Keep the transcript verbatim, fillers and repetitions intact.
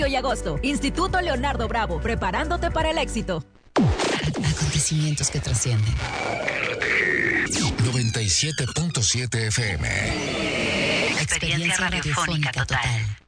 julio y agosto. Instituto Leonardo Bravo, preparándote para el éxito. Acontecimientos que trascienden. noventa y siete punto siete F M. Experiencia radiofónica total.